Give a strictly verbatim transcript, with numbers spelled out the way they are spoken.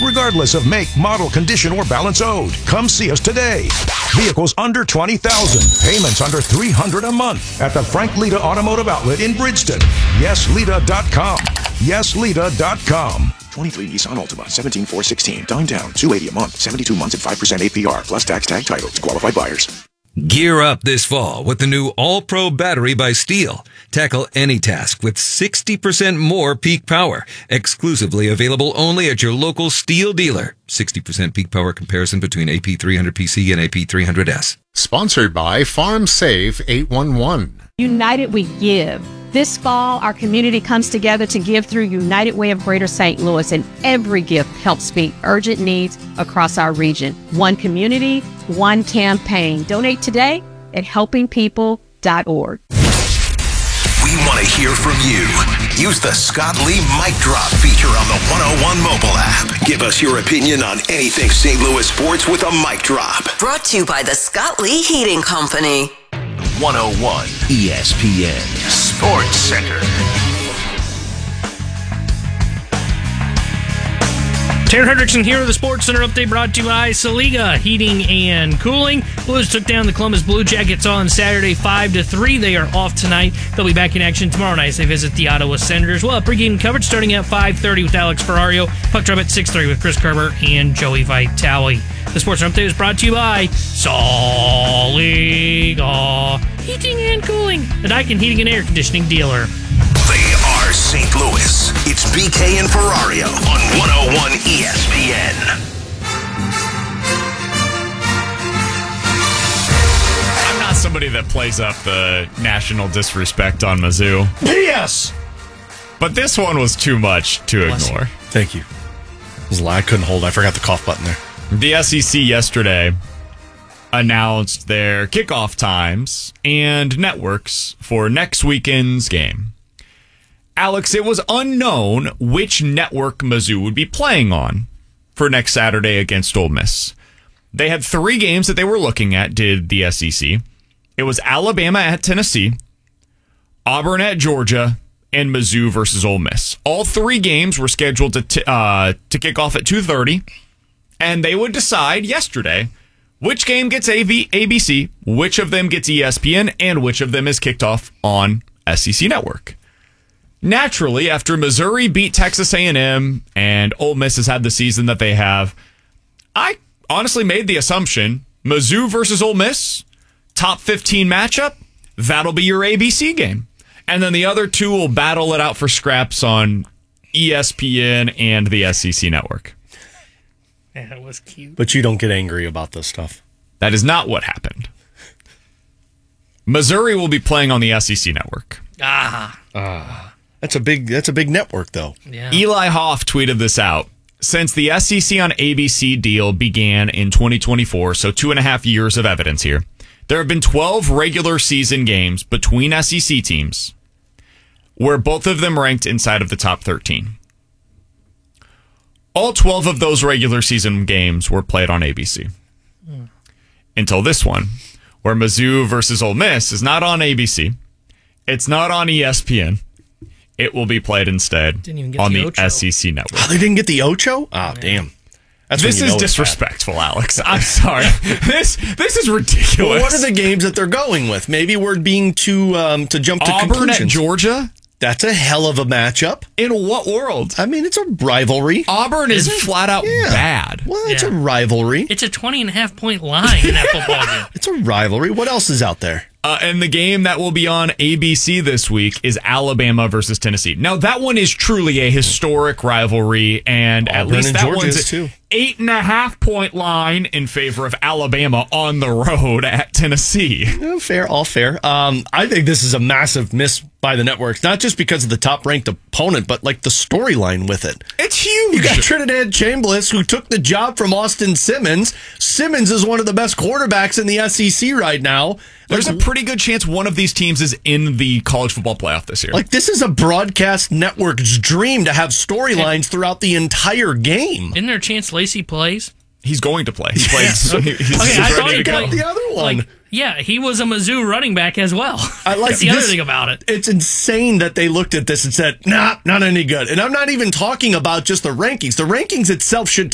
regardless of make, model, condition, or balance owed. Come see us today. Vehicles under twenty thousand dollars. Payments under three hundred dollars a month at the Frank Lita Automotive Outlet in Bridgeton. yes lita dot com. yes lita dot com. twenty-three Nissan Altima, seventeen four sixteen. Down down, two hundred eighty dollars a month, seventy-two months at five percent A P R, plus tax tag title to qualified buyers. Gear up this fall with the new All-Pro battery by Steel. Tackle any task with sixty percent more peak power. Exclusively available only at your local Steel dealer. sixty percent peak power comparison between A P three hundred P C and A P three hundred S. Sponsored by Farm Save eight one one. United We Give. This fall, our community comes together to give through United Way of Greater Saint Louis, and every gift helps meet urgent needs across our region. One community, one campaign. Donate today at helping people dot org. We want to hear from you. Use the Scott Lee Mic Drop feature on the one oh one mobile app. Give us your opinion on anything Saint Louis sports with a mic drop. Brought to you by the Scott Lee Heating Company. one oh one E S P N Sports Center. Taryn Hendrickson here with the Sports Center update brought to you by Saliga Heating and Cooling. Blues took down the Columbus Blue Jackets on Saturday five to three. They are off tonight. They'll be back in action tomorrow night as they visit the Ottawa Senators. Well, pregame coverage starting at five thirty with Alex Ferrario. Puck drop at six thirty with Chris Kerber and Joey Vitale. The Sports Center update is brought to you by Saliga Heating and Cooling, the Daikin Heating and Air Conditioning dealer. They are Saint Louis. It's B K and Ferrario on one oh one E S P N. I'm not somebody that plays up the national disrespect on Mizzou. Yes! But this one was too much to Bless ignore. you. Thank you. It was a lie I couldn't hold. I forgot the cough button there. The S E C yesterday announced their kickoff times and networks for next weekend's game. Alex, it was unknown which network Mizzou would be playing on for next Saturday against Ole Miss. They had three games that they were looking at, did the S E C. It was Alabama at Tennessee, Auburn at Georgia, and Mizzou versus Ole Miss. All three games were scheduled to t- uh, to kick off at two thirty, and they would decide yesterday which game gets A B C, which of them gets E S P N, and which of them is kicked off on S E C Network. Naturally, after Missouri beat Texas A and M and Ole Miss has had the season that they have, I honestly made the assumption Mizzou versus Ole Miss, top fifteen matchup, that'll be your A B C game. And then the other two will battle it out for scraps on E S P N and the S E C Network. Yeah, that was cute. But you don't get angry about this stuff. That is not what happened. Missouri will be playing on the S E C Network. Ah. Ah. That's a big that's a big network, though. Yeah. Eli Hoff tweeted this out. Since the S E C on A B C deal began in twenty twenty-four, so two and a half years of evidence here, there have been twelve regular season games between S E C teams where both of them ranked inside of the top thirteen. All twelve of those regular season games were played on A B C. Mm. Until this one, where Mizzou versus Ole Miss is not on A B C. It's not on E S P N. It will be played instead on the, the S E C Network. Oh, they didn't get the Ocho? Oh, yeah. Damn. That's this is disrespectful, Alex. I'm sorry. this this is ridiculous. Well, what are the games that they're going with? Maybe we're being too um, to jump to Auburn conclusions. At Georgia? That's a hell of a matchup. In what world? I mean, it's a rivalry. Auburn is, is flat out yeah. bad. Well, it's yeah. a rivalry. It's a twenty and a half point line in that football game. It's a rivalry. What else is out there? Uh, and the game that will be on A B C this week is Alabama versus Tennessee. Now, that one is truly a historic rivalry, and Auburn at least that Georgia one's an eight and a half point line in favor of Alabama on the road at Tennessee. Yeah, fair, all fair. Um, I think this is a massive miss by the networks, not just because of the top-ranked opponent, but like the storyline with it. It's huge. You got Trinidad Chambliss, who took the job from Austin Simmons. Simmons is one of the best quarterbacks in the S E C right now. There's like, a pretty good chance one of these teams is in the college football playoff this year. Like, this is a broadcast network's dream to have storylines throughout the entire game. Isn't there a chance Lacey plays? He's going to play. He plays. okay, he's, he's okay I ready thought to he go. played the other one. Like, yeah, he was a Mizzou running back as well. I like That's the this, other thing about it. It's insane that they looked at this and said, nah, not any good. And I'm not even talking about just the rankings. The rankings itself should